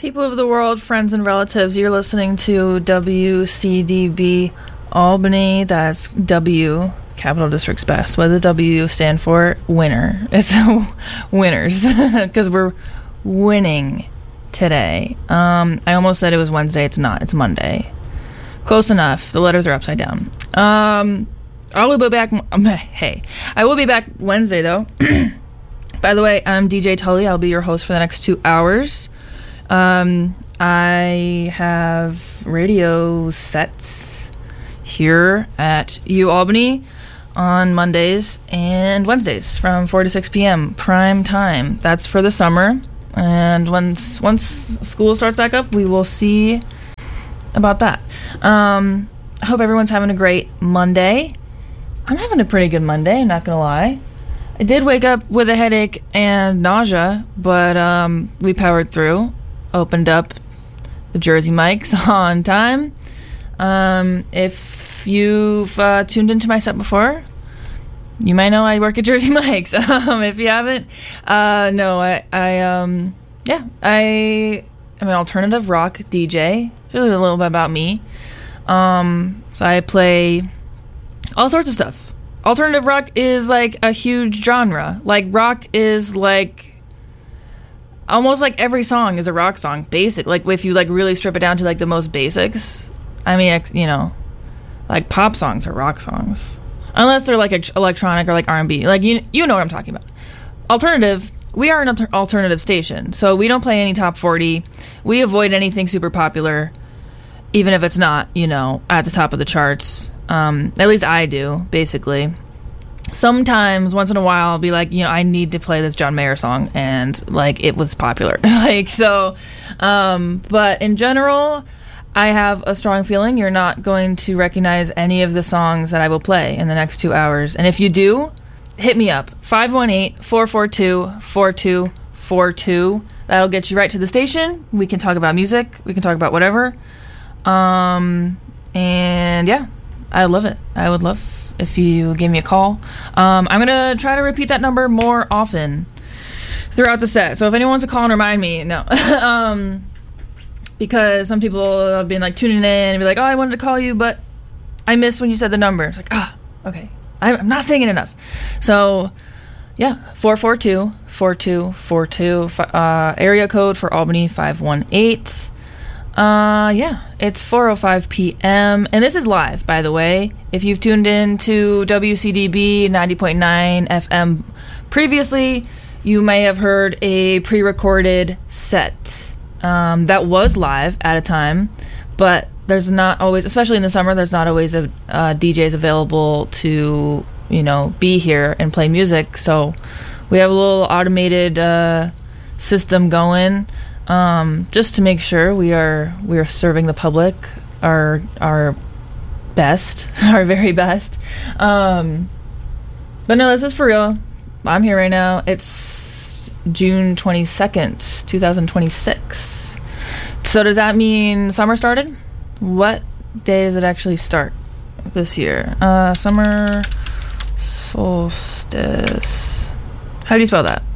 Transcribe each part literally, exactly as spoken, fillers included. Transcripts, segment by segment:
People of the world, friends and relatives, you're listening to W C D B Albany. That's W, Capital District's Best. What does the W stand for? Winner. It's winners, because we're winning today. Um, I almost said it was Wednesday. It's not. It's Monday. Close enough. The letters are upside down. Um, I will be back. Um, hey, I will be back Wednesday, though. By the way, I'm D J Tully. I'll be your host for the next two hours. Um, I have radio sets here at U Albany on Mondays and Wednesdays from four to six p.m. prime time. That's for the summer. And once once school starts back up, we will see about that. Um, I hope everyone's having a great Monday. I'm having a pretty good Monday, I'm not going to lie. I did wake up with a headache and nausea, but um, we powered through. Opened up the Jersey Mike's on time. Um, if you've uh, tuned into my set before, you might know I work at Jersey Mike's. um, if you haven't, uh, no, I, I, um, yeah, I am an alternative rock D J. It's really a little bit about me. Um, so I play all sorts of stuff. Alternative rock is like a huge genre. Like rock is like almost like every song is a rock song, basic. Like if you like really strip it down to like the most basics. I mean, you know, like pop songs are rock songs, unless they're like electronic or like R and B. Like you, you know what I'm talking about. Alternative. We are an alter- alternative station, so we don't play any top forty. We avoid anything super popular, even if it's not, you know, at the top of the charts. Um, at least I do, basically. Sometimes, once in a while, I'll be like, you know, I need to play this John Mayer song, and, like, it was popular. like, so, um, but in general, I have a strong feeling you're not going to recognize any of the songs that I will play in the next two hours. And if you do, hit me up. five one eight, four four two, four two four two. That'll get you right to the station. We can talk about music. We can talk about whatever. Um, and, yeah, I love it. I would love if you gave me a call. Um, I'm going to try to repeat that number more often throughout the set. So if anyone wants to call and remind me, no. um, because some people have been like tuning in and be like, oh, I wanted to call you, but I missed when you said the number. It's like, ah, okay. I'm not saying it enough. So, yeah, four four two, four two four two, uh, area code for Albany, five one eight. Uh, yeah, it's four oh five p.m. And this is live, by the way. If you've tuned in to W C D B ninety point nine F M previously, you may have heard a pre-recorded set um, that was live at a time, but there's not always, especially in the summer, there's not always a, uh, D Js available to, you know, be here and play music. So we have a little automated uh, system going. Um, just to make sure we are we are serving the public our our best, our very best. Um, but no, this is for real. I'm here right now. It's June twenty-second, twenty twenty-six. So does that mean summer started? What day does it actually start this year? Uh, summer solstice. How do you spell that?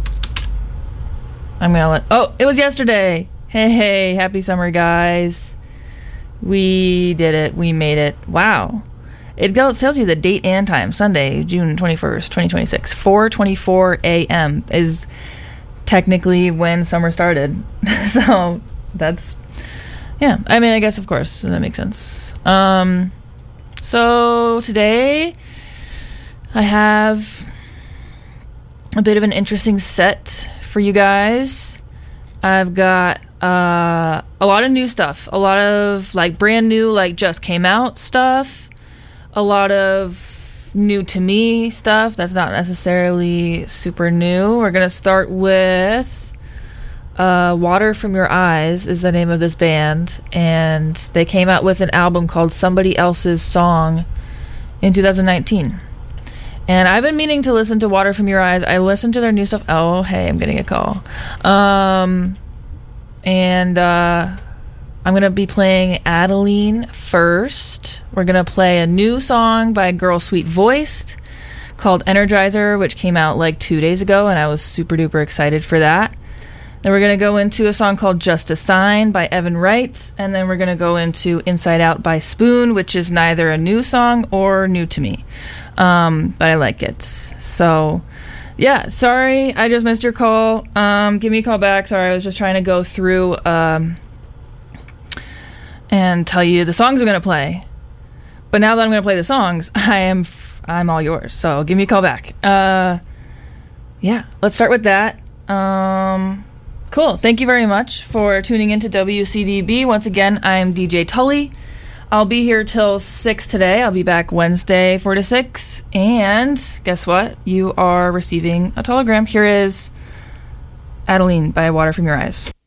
I'm gonna let... Oh, it was yesterday. Hey, hey, happy summer, guys. We did it. We made it. Wow. It tells you the date and time. Sunday, June twenty-first, twenty twenty-six. four twenty-four a.m. is technically when summer started. So, that's... Yeah, I mean, I guess, of course, that makes sense. Um, so, today, I have a bit of an interesting set for you guys. I've got uh, a lot of new stuff, a lot of like brand new, like just came out stuff, a lot of new to me stuff that's not necessarily super new. We're gonna start with uh, Water From Your Eyes is the name of this band, and they came out with an album called Somebody Else's Song in two thousand nineteen. And I've been meaning to listen to Water From Your Eyes. I listened to their new stuff. Oh, hey, I'm getting a call. Um, and uh, I'm going to be playing Adeline first. We're going to play a new song by Girl Sweet Voiced called Energizer, which came out like two days ago, and I was super duper excited for that. Then we're going to go into a song called Just a Sign by Evan Wright. And then we're going to go into Inside Out by Spoon, which is neither a new song or new to me. Um, but I like it. So, yeah, sorry, I just missed your call. Um, give me a call back. Sorry, I was just trying to go through um, and tell you the songs I'm going to play. But now that I'm going to play the songs, I am f- I'm all yours. So give me a call back. Uh, yeah, let's start with that. Um... Cool. Thank you very much for tuning in to W C D B. Once again, I'm D J Tully. I'll be here till six today. I'll be back Wednesday, four to six. And guess what? You are receiving a telegram. Here is Adeline by Water From Your Eyes.